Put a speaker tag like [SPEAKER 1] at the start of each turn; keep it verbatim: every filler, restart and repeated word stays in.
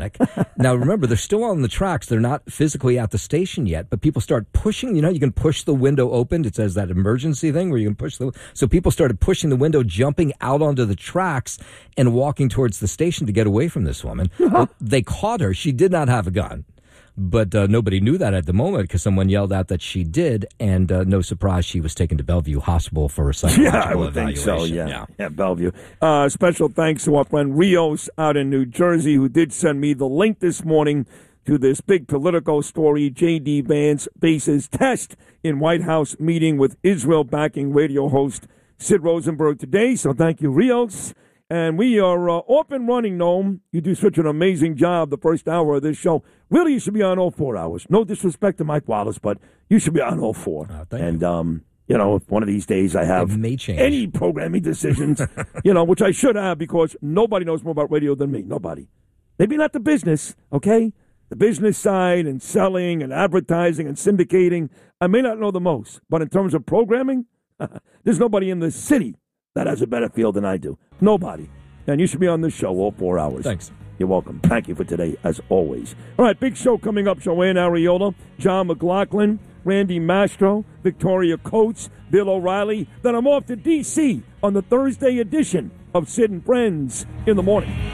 [SPEAKER 1] Now, remember, they're still on the tracks. They're not physically at the station yet, but people start pushing. You know, you can push the window open. It says that emergency thing where you can push the... So people started pushing the window, jumping out onto the tracks and walking towards the station to get away from this woman. Well, they caught her. She did not have a gun. But uh, nobody knew that at the moment because someone yelled out that she did, and uh, no surprise, she was taken to Bellevue Hospital for a psychological
[SPEAKER 2] yeah, I would
[SPEAKER 1] evaluation.
[SPEAKER 2] Think so, yeah. yeah, yeah, Bellevue. Uh, special thanks to our friend Rios out in New Jersey, who did send me the link this morning to this big Politico story, J D. Vance faces test in White House meeting with Israel-backing radio host Sid Rosenberg today. So thank you, Rios. And we are uh, off and running, Noam. You do such an amazing job the first hour of this show. Really, you should be on all four hours. No disrespect to Mike Wallace, but you should be on all four.
[SPEAKER 1] Oh, thank
[SPEAKER 2] and,
[SPEAKER 1] you.
[SPEAKER 2] um, you know, if one of these days I have
[SPEAKER 1] It may change.
[SPEAKER 2] any programming decisions, you know, which I should have because nobody knows more about radio than me. Nobody. Maybe not the business, okay? The business side and selling and advertising and syndicating. I may not know the most, but in terms of programming, there's nobody in the city that has a better feel than I do. Nobody. And you should be on this show all four hours.
[SPEAKER 1] Thanks.
[SPEAKER 2] You're welcome. Thank you for today, as always. All right, big show coming up. Joanne Ariola, John McLaughlin, Randy Mastro, Victoria Coates, Bill O'Reilly. Then I'm off to D C on the Thursday edition of Sid and Friends in the Morning.